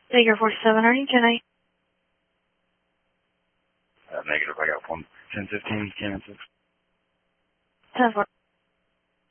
Figure 47, are you tonight? Negative, I got 1015, Canon 6. 10-4.